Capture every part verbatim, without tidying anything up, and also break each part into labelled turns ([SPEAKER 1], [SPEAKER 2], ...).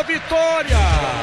[SPEAKER 1] Vitória!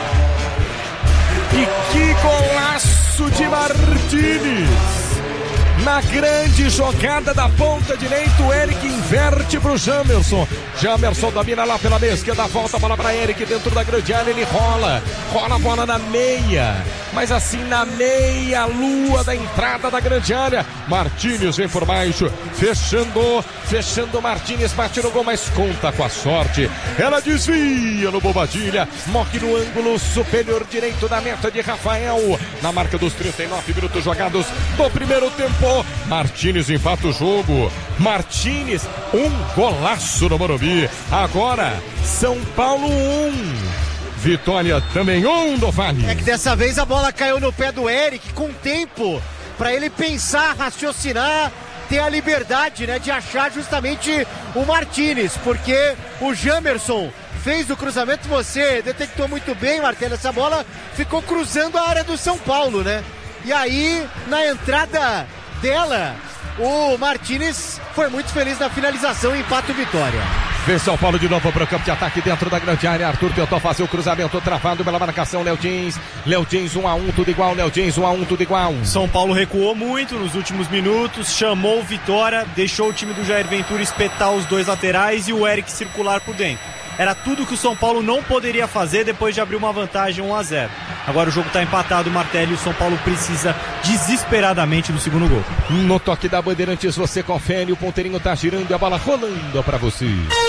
[SPEAKER 1] E que golaço de Martínez! Na grande jogada da ponta direita, o Eric inverte pro Jamerson. Jamerson domina lá pela meia esquerda, volta a bola para Eric dentro da grande área, ele rola, rola a bola na meia, mas assim na meia lua da entrada da grande área. Martínez vem por baixo, fechando, fechando Martínez, bate no gol, mas conta com a sorte. Ela desvia no Bobadilha, morre no ângulo superior direito da meta de Rafael. Na marca dos trinta e nove minutos jogados do primeiro tempo, Martínez empata o jogo. Martínez, um golaço no Morumbi. Agora, São Paulo um. Vitória também um do Vale.
[SPEAKER 2] É que dessa vez a bola caiu no pé do Eric com tempo para ele pensar, raciocinar, ter a liberdade, né, de achar justamente o Martínez, porque o Jamerson fez o cruzamento, você detectou muito bem, Martelo, essa bola ficou cruzando a área do São Paulo, né? E aí, na entrada dela, o Martínez foi muito feliz na finalização e empata o Vitória.
[SPEAKER 1] Vem São Paulo de novo para o campo de ataque dentro da grande área. Arthur tentou fazer o cruzamento travado pela marcação. Léo Dins, Léo Dins um a um, tudo igual. Léo Dins um a um, tudo igual.
[SPEAKER 3] São Paulo recuou muito nos últimos minutos, chamou o Vitória, deixou o time do Jair Ventura espetar os dois laterais e o Eric circular por dentro. Era tudo que o São Paulo não poderia fazer depois de abrir uma vantagem um a zero. Agora o jogo está empatado, o Martelli, e o São Paulo precisa desesperadamente do segundo gol.
[SPEAKER 1] No toque da Bandeirantes você confere, o ponteirinho está girando e a bola rolando para você.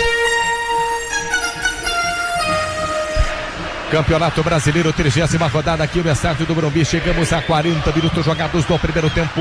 [SPEAKER 1] Campeonato Brasileiro, trigésima rodada aqui no estádio do Morumbi. Chegamos a quarenta minutos jogados no primeiro tempo.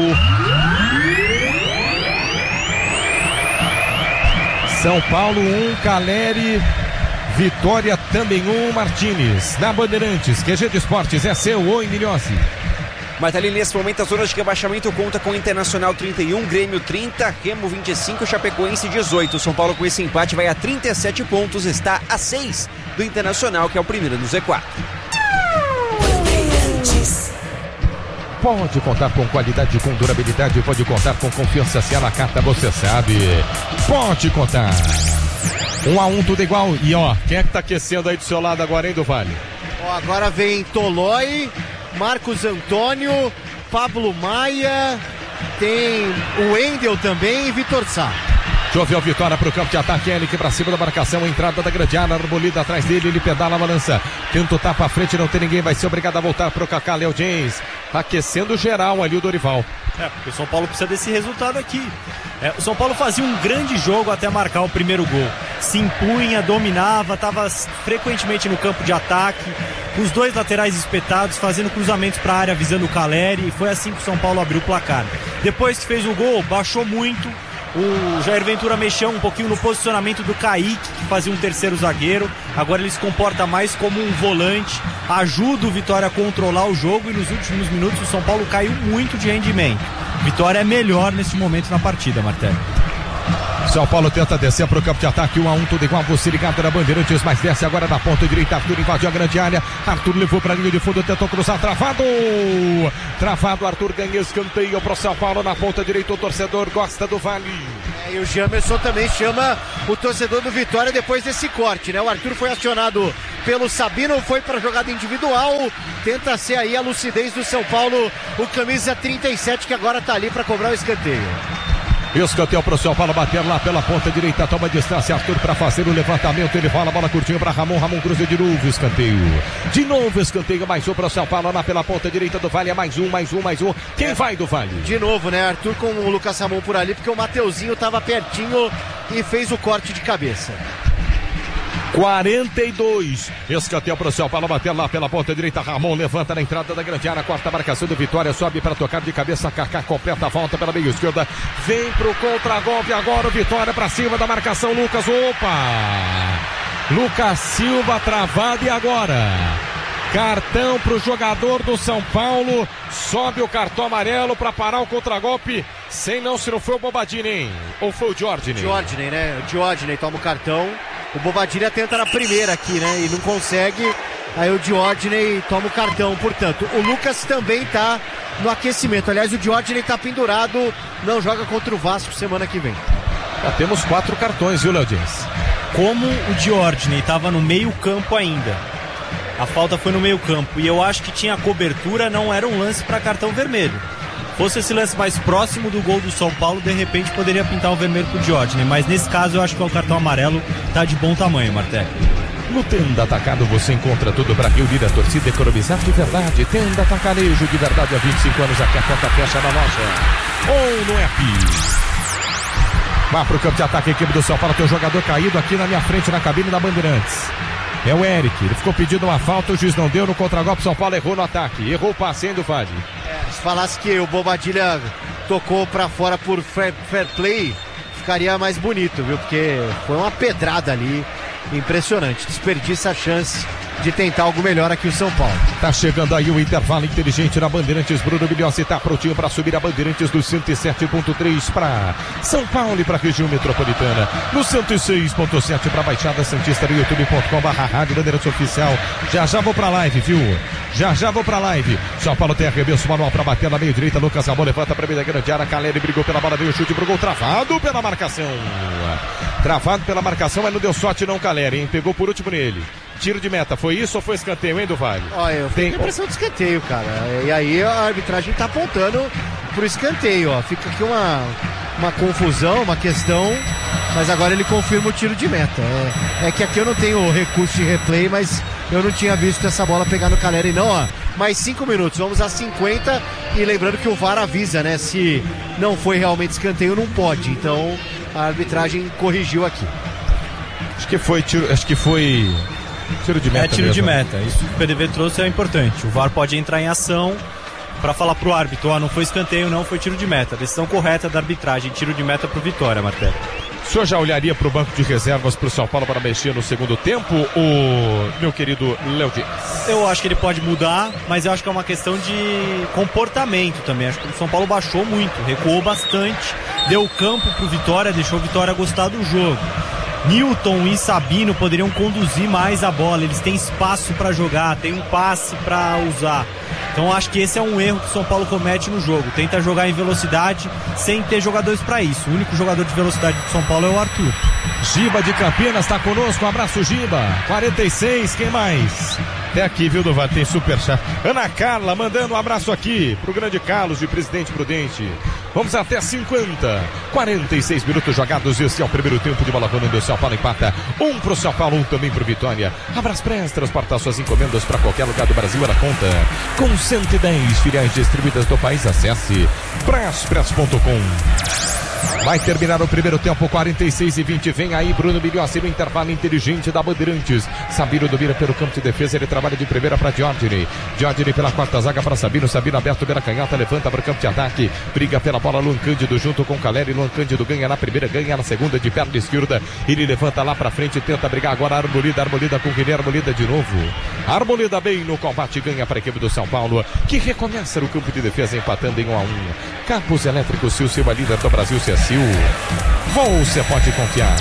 [SPEAKER 1] São Paulo um, Caleri, Vitória também um, Martínez. Na Bandeirantes, Q G de Esportes é seu, oi Milhossi.
[SPEAKER 4] Martelli, nesse momento a zona de rebaixamento conta com Internacional trinta e um, Grêmio trinta, Remo vinte e cinco, Chapecoense dezoito. São Paulo com esse empate vai a trinta e sete pontos, está a seis do Internacional, que é o primeiro no Z quatro.
[SPEAKER 1] Pode contar com qualidade, com durabilidade, pode contar com confiança, se ela carta você sabe. Pode contar. Um a um, tudo igual. E ó, quem é que tá aquecendo aí do seu lado agora, hein, do Vale?
[SPEAKER 2] Ó, agora vem Tolói, Marcos Antônio, Pablo Maia, tem o Wendel também e Vitor Sá.
[SPEAKER 1] Choveu Vitória para o campo de ataque, Eric para cima da marcação, entrada da grande área, Arbolida atrás dele, ele pedala, balança, tenta o tapa à frente, não tem ninguém, vai ser obrigado a voltar para o Kaká. Léo James, aquecendo geral ali o Dorival.
[SPEAKER 3] É, porque o São Paulo precisa desse resultado aqui. É, o São Paulo fazia um grande jogo até marcar o primeiro gol. Se impunha, dominava, estava frequentemente no campo de ataque, os dois laterais espetados, fazendo cruzamentos para a área, visando o Caleri, e foi assim que o São Paulo abriu o placar. Depois que fez o gol, baixou muito. O Jair Ventura mexeu um pouquinho no posicionamento do Kaique, que fazia um terceiro zagueiro. Agora ele se comporta mais como um volante, ajuda o Vitória a controlar o jogo, e nos últimos minutos o São Paulo caiu muito de rendimento. Vitória é melhor nesse momento na partida, Martelli.
[SPEAKER 1] São Paulo tenta descer para o campo de ataque, um a um, tudo igual, você ligado na Bandeirantes, mas desce agora na ponta direita. Arthur invadiu a grande área, Arthur levou para a linha de fundo, tentou cruzar, travado, travado, Arthur ganha escanteio para o São Paulo na ponta direita. O torcedor gosta do Vale.
[SPEAKER 2] É, e o Jamerson também chama o torcedor do Vitória depois desse corte, né? O Arthur foi acionado pelo Sabino, foi para a jogada individual, tenta ser aí a lucidez do São Paulo, o camisa trinta e sete, que agora está ali para cobrar o escanteio.
[SPEAKER 1] Escanteio para o São Paulo bater lá pela ponta direita, toma distância, Arthur para fazer o levantamento, ele rola a bola curtinho para Ramon, Ramon cruza de novo, escanteio, de novo escanteio, mais um para o São Paulo lá pela ponta direita do Vale, é mais um, mais um, mais um, quem é. vai do Vale?
[SPEAKER 2] De novo, né, Arthur com o Lucas Ramon por ali, porque o Mateuzinho estava pertinho e fez o corte de cabeça.
[SPEAKER 1] quarenta e dois, escanteio para o São Paulo bater lá pela ponta direita, Ramon levanta na entrada da grande área, corta a marcação do Vitória, sobe para tocar de cabeça, Kaká completa a volta pela meia esquerda, vem pro contra-golpe agora o Vitória para cima da marcação, Lucas, opa, Lucas Silva travado, e agora cartão para o jogador do São Paulo, sobe o cartão amarelo para parar o contra-golpe, sem não, se não foi o Bobadini, hein? Ou foi o Diordine?
[SPEAKER 2] Diordine, né? O Diordine toma o cartão. O Bobadilha tenta na primeira aqui, né? E não consegue. Aí o Diordine toma o cartão, portanto. O Lucas também tá no aquecimento. Aliás, o Diordine tá pendurado. Não joga contra o Vasco semana que vem.
[SPEAKER 1] Já temos quatro cartões, viu, Léo Dias?
[SPEAKER 3] Como o Diordine estava no meio campo ainda A falta foi no meio campo e eu acho que tinha cobertura, não era um lance para cartão vermelho. Fosse esse lance mais próximo do gol do São Paulo, de repente poderia pintar um vermelho pro Diógenes, mas nesse caso eu acho que o cartão amarelo tá de bom tamanho, Martelo.
[SPEAKER 1] No Tenda Atacado você encontra tudo para reunir a torcida e economizar de verdade. Tenda Atacarejo de verdade há vinte e cinco anos, aqui a conta fecha na loja ou no app. Vá pro campo de ataque, a equipe do São Paulo tem um jogador caído aqui na minha frente na cabine da Bandeirantes. É o Eric, ele ficou pedindo uma falta, o juiz não deu no contragolpe, São Paulo errou no ataque, errou o passe, hein, do Vale.
[SPEAKER 2] É, se falasse que o Bobadilha tocou pra fora por fair, fair play, ficaria mais bonito, viu? Porque foi uma pedrada ali, impressionante, desperdiça a chance de tentar algo melhor aqui o São Paulo.
[SPEAKER 1] Tá chegando aí o intervalo inteligente na Bandeirantes. Bruno Bilhossi tá prontinho para subir a Bandeirantes do cento e sete ponto três para São Paulo e para a região metropolitana. No cento e seis ponto sete para Baixada Santista no youtube ponto com barra rádio Bandeirantes Oficial. Já já vou pra live, viu? Já já vou pra live. São Paulo tem arremesso manual para bater na meio direita. Lucas Ramon levanta para a meia grande área. Caleri brigou pela bola, veio o chute pro gol, travado pela marcação. Travado pela marcação, mas não deu sorte não, Caleri, hein? Pegou por último nele. Tiro de meta, foi isso ou foi escanteio, hein, do Vale?
[SPEAKER 2] Olha, eu tenho a impressão de escanteio, cara. E aí a arbitragem tá apontando pro escanteio, ó. Fica aqui uma, uma confusão, uma questão, mas agora ele confirma o tiro de meta. É, é que aqui eu não tenho recurso de replay, mas eu não tinha visto essa bola pegar no Caleri, não, ó. Mais cinco minutos, vamos a cinquenta. E lembrando que o V A R avisa, né? Se não foi realmente escanteio, não pode. Então a arbitragem corrigiu aqui.
[SPEAKER 1] Acho que foi tiro, acho que foi tiro de meta.
[SPEAKER 3] É tiro
[SPEAKER 1] mesmo.
[SPEAKER 3] de meta. Isso que o P D V trouxe é importante. O V A R pode entrar em ação para falar pro árbitro, ó, não foi escanteio, não foi tiro de meta. Decisão correta da arbitragem, tiro de meta pro Vitória, Martelo.
[SPEAKER 1] O senhor já olharia para o banco de reservas pro São Paulo para mexer no segundo tempo, o meu querido Léo Dias?
[SPEAKER 3] Eu acho que ele pode mudar, mas eu acho que é uma questão de comportamento também. Acho que o São Paulo baixou muito, recuou bastante, deu campo pro Vitória, deixou o Vitória gostar do jogo. Newton e Sabino poderiam conduzir mais a bola, eles têm espaço para jogar, tem um passe para usar. Então acho que esse é um erro que o São Paulo comete no jogo, tenta jogar em velocidade sem ter jogadores para isso. O único jogador de velocidade do São Paulo é o Arthur.
[SPEAKER 1] Giba de Campinas está conosco, um abraço, Giba. quarenta e seis, quem mais? Até aqui, viu, Duval? Tem superchat. Ana Carla mandando um abraço aqui pro grande Carlos de Presidente Prudente. Vamos até cinquenta. quarenta e seis minutos jogados. Esse é o primeiro tempo de bola rolando. O São Paulo empata. Um pro São Paulo, um também pro Vitória. Abraspress transporta suas encomendas para qualquer lugar do Brasil. Ela conta com cento e dez filiais distribuídas do país. Acesse braspress ponto com. Vai terminar o primeiro tempo, quarenta e seis e vinte. Vem aí Bruno Bilhossi no intervalo inteligente da Bandeirantes. Sabino domina pelo campo de defesa, ele trabalha de primeira para Diógenes. Diógenes pela quarta zaga para Sabino. Sabino aberto pela canhota, levanta para o campo de ataque. Briga pela bola, Luan Cândido junto com Caleri. Luan Cândido ganha na primeira, ganha na segunda, de perna esquerda. Ele levanta lá para frente, tenta brigar agora. Arbolida, Arbolida com Guilherme, Arbolida de novo. Arbolida bem no combate, ganha para a equipe do São Paulo, que recomeça no campo de defesa, empatando em um a um. Campos Elétricos, Sil Silva, líder do Brasil, C S I U. Você pode confiar.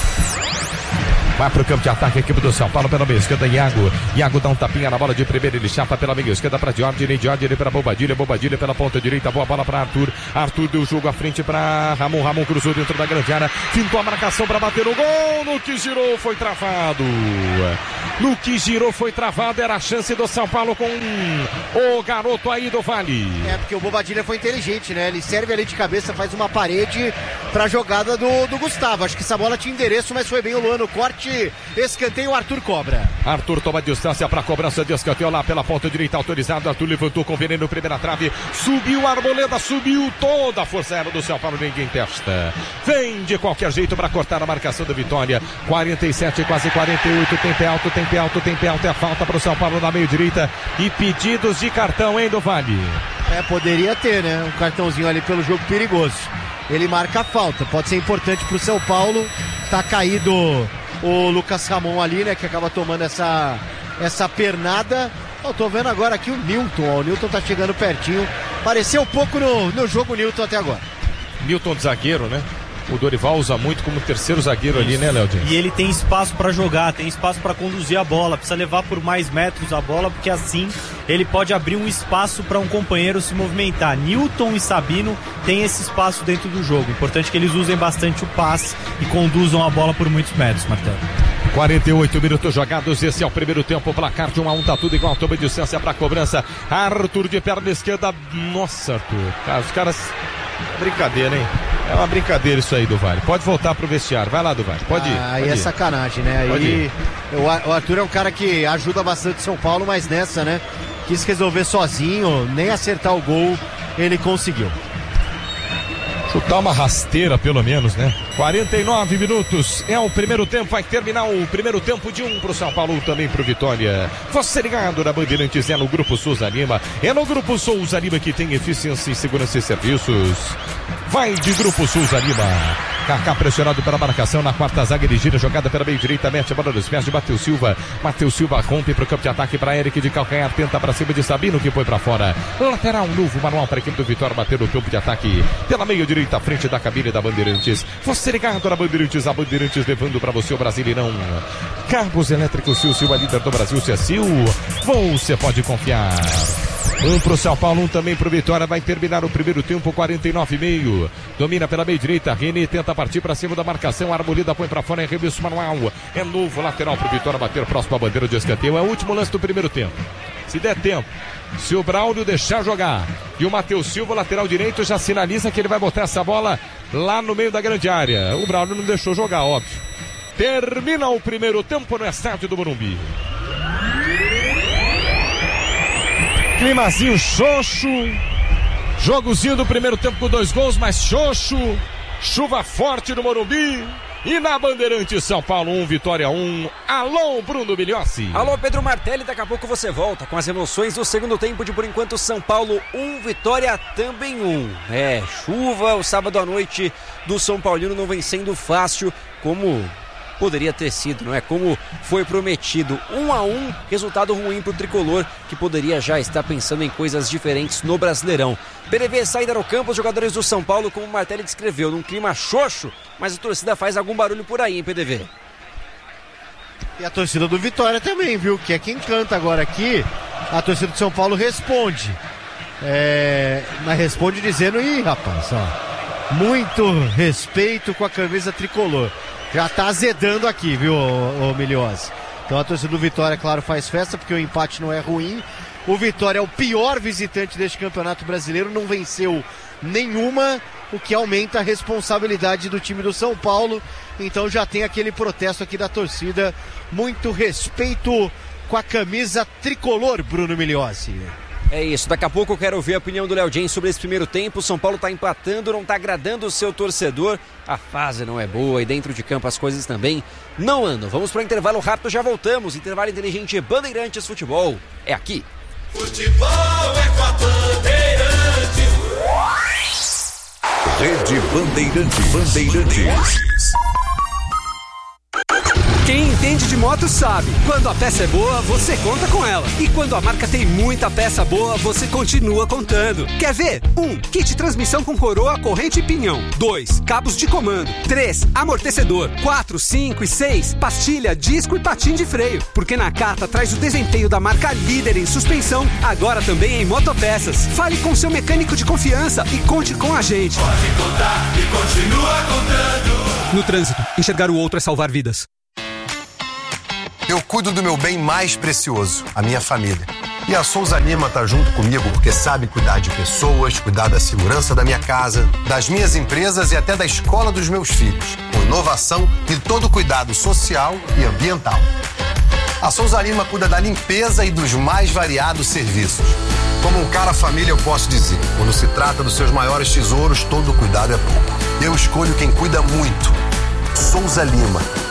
[SPEAKER 1] Vai pro campo de ataque a equipe do São Paulo pela meia esquerda, Iago. Iago dá um tapinha na bola de primeira, ele chapa pela meia esquerda para Diógenes, Diógenes para Bobadilha, Bobadilha pela ponta direita, boa bola para Arthur. Arthur deu o jogo à frente para Ramon, Ramon cruzou dentro da grande área, fintou a marcação para bater o gol, no que girou foi travado. No que girou foi travado, era a chance do São Paulo com o garoto aí do Vale.
[SPEAKER 2] É, porque o Bobadilha foi inteligente, né? Ele serve ali de cabeça, faz uma parede pra jogada do, do Gustavo. Acho que essa bola tinha endereço, mas foi bem o Luan no corte. Escanteio, Arthur cobra.
[SPEAKER 1] Arthur toma distância para cobrança de escanteio lá pela ponta direita, autorizado. Arthur levantou com veneno, primeira trave. Subiu a Arboleda, subiu toda a força aérea do São Paulo, ninguém testa. Vem de qualquer jeito para cortar a marcação da Vitória. quarenta e sete, quase quarenta e oito. Tempo é alto, tempo é alto, tempo é alto. É a falta para o São Paulo na meio direita. E pedidos de cartão, hein, do Vale?
[SPEAKER 2] É, poderia ter, né? Um cartãozinho ali pelo jogo perigoso. Ele marca a falta, pode ser importante pro São Paulo. Tá caído o Lucas Ramon ali, né? Que acaba tomando essa, essa pernada. Eu tô vendo agora aqui o Newton, ó, o Newton tá chegando pertinho. Pareceu um pouco no, no jogo Newton até agora.
[SPEAKER 1] Newton de zagueiro, né? O Dorival usa muito como terceiro zagueiro. Isso ali, né, Léo?
[SPEAKER 3] E ele tem espaço para jogar, tem espaço para conduzir a bola, precisa levar por mais metros a bola, porque assim ele pode abrir um espaço para um companheiro se movimentar. Newton e Sabino têm esse espaço dentro do jogo. Importante que eles usem bastante o passe e conduzam a bola por muitos metros, Martelo.
[SPEAKER 1] quarenta e oito minutos jogados, esse é o primeiro tempo, placar de um a um, tá tudo igual, toma de distância pra cobrança, Arthur de perna esquerda, nossa Arthur, cara, os caras, brincadeira, hein, é uma brincadeira isso aí do Vale, pode voltar pro vestiário, vai lá do Vale, pode ir.
[SPEAKER 2] Aí é sacanagem, né, aí o Arthur é um cara que ajuda bastante São Paulo, mas nessa, né, quis resolver sozinho, nem acertar o gol ele conseguiu.
[SPEAKER 1] Chutar uma rasteira pelo menos, né? quarenta e nove minutos, é o primeiro tempo, vai terminar o primeiro tempo de um pro São Paulo, também pro Vitória. Você ligado na Bandeirantes, é no Grupo Souza Lima, é no Grupo Souza Lima que tem eficiência em segurança e serviços. Vai de Grupo Souza Lima. Kaká pressionado pela marcação na quarta zaga, ele gira, jogada pela meio direita, mete a bola nos pés de Matheus Silva. Matheus Silva rompe pro campo de ataque para Eric de calcanhar, tenta para cima de Sabino que foi para fora. Lateral novo, manual para a equipe do Vitória bater no campo de ataque pela meio direita, à frente da cabine da Bandeirantes. Você ligado na Bandeirantes, a Bandeirantes levando para você o Brasileirão. Carros elétricos Sil, Silva, líder do Brasil, C S I L. Você pode confiar. Um pro São Paulo, um também pro Vitória. Vai terminar o primeiro tempo, quarenta e nove e meio. Domina pela meia direita. René tenta partir para cima da marcação. Arboleda põe para fora. É reverso manual. É novo lateral pro Vitória bater próximo à bandeira de escanteio. É o último lance do primeiro tempo. Se der tempo, se o Braulio deixar jogar e o Matheus Silva, lateral direito, já sinaliza que ele vai botar essa bola lá no meio da grande área. O Braulio não deixou jogar, óbvio. Termina o primeiro tempo no estádio do Morumbi. Climazinho xoxo, jogozinho do primeiro tempo com dois gols, mas xoxo, chuva forte no Morumbi. E na Bandeirante, São Paulo um, Vitória um. Alô, Bruno Migliossi.
[SPEAKER 4] Alô, Pedro Martelli, daqui a pouco você volta com as emoções do segundo tempo de, por enquanto, São Paulo um, Vitória também um. É, chuva, o sábado à noite do São Paulino não vem sendo fácil, como poderia ter sido, não é? Como foi prometido. Um a um, resultado ruim pro tricolor, que poderia já estar pensando em coisas diferentes no Brasileirão. P D V sai no campo, os jogadores do São Paulo, como o Martelli descreveu, num clima xoxo, mas a torcida faz algum barulho por aí, hein, P D V?
[SPEAKER 2] E a torcida do Vitória também, viu? Que é quem canta agora aqui. A torcida do São Paulo responde. É... Mas responde dizendo, ih, rapaz, ó, muito respeito com a camisa tricolor. Já tá azedando aqui, viu, ô, ô Migliossi? Então a torcida do Vitória, claro, faz festa, porque o empate não é ruim. O Vitória é o pior visitante deste campeonato brasileiro, não venceu nenhuma, o que aumenta a responsabilidade do time do São Paulo. Então já tem aquele protesto aqui da torcida. Muito respeito com a camisa tricolor, Bruno Migliossi.
[SPEAKER 4] É isso, daqui a pouco eu quero ouvir a opinião do Léo James sobre esse primeiro tempo. O São Paulo tá empatando, não tá agradando o seu torcedor. A fase não é boa e dentro de campo as coisas também não andam. Vamos para o intervalo rápido, já voltamos. Intervalo inteligente, Bandeirantes Futebol. É aqui.
[SPEAKER 5] Futebol é com a Bandeirantes.
[SPEAKER 6] Rede Bandeirantes. Bandeirantes.
[SPEAKER 7] Quem entende de moto sabe, quando a peça é boa, você conta com ela. E quando a marca tem muita peça boa, você continua contando. Quer ver? um. Kit transmissão com coroa, corrente e pinhão. dois. Cabos de comando. três. Amortecedor. quatro, cinco e seis. Pastilha, disco e patim de freio. Porque na Nakata traz o desempenho da marca líder em suspensão, agora também em motopeças. Fale com seu mecânico de confiança e conte com a gente.
[SPEAKER 5] Pode contar e continua contando.
[SPEAKER 7] No trânsito, enxergar o outro é salvar vidas.
[SPEAKER 8] Eu cuido do meu bem mais precioso, a minha família. E a Souza Lima tá junto comigo porque sabe cuidar de pessoas, cuidar da segurança da minha casa, das minhas empresas e até da escola dos meus filhos, com inovação e todo cuidado social e ambiental. A Souza Lima cuida da limpeza e dos mais variados serviços. Como um cara família eu posso dizer, quando se trata dos seus maiores tesouros, todo cuidado é pouco. Eu escolho quem cuida muito. Souza Lima.